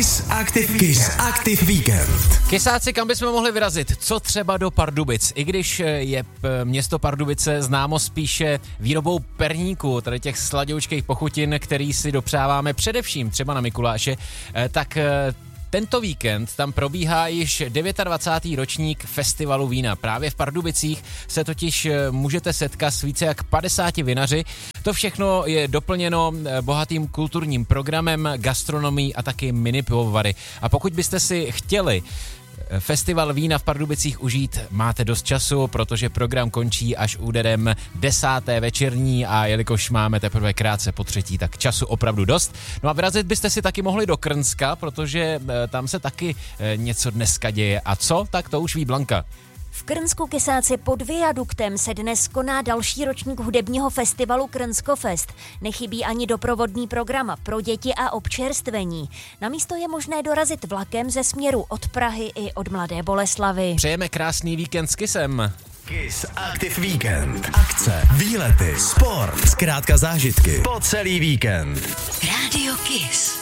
Kiss Active Weekend. Kysáci, kam bychom mohli vyrazit? Co třeba do Pardubic? I když je město Pardubice známo spíše výrobou perníků, tady těch sladoučkých pochutin, který si dopřáváme především třeba na Mikuláše, tak tento víkend tam probíhá již 29. ročník festivalu vína. Právě v Pardubicích se totiž můžete setkat s více jak 50 vinaři. To všechno je doplněno bohatým kulturním programem, gastronomií a taky mini pivovary. A pokud byste si chtěli festival vína v Pardubicích užít, máte dost času, protože program končí až úderem 10. večerní a jelikož máme teprve krátce po 3., tak času opravdu dost. No a vyrazit byste si taky mohli do Krnska, protože tam se taky něco dneska děje. A co? Tak to už ví Blanka. V Krnsku Kysáci pod viaduktem se dnes koná další ročník hudebního festivalu Krnskofest. Nechybí ani doprovodný program pro děti a občerstvení. Na místo je možné dorazit vlakem ze směru od Prahy i od Mladé Boleslavi. Přejeme krásný víkend s Kissem. Kiss Active Weekend. Akce, výlety, sport, zkrátka zážitky po celý víkend. Rádio Kiss.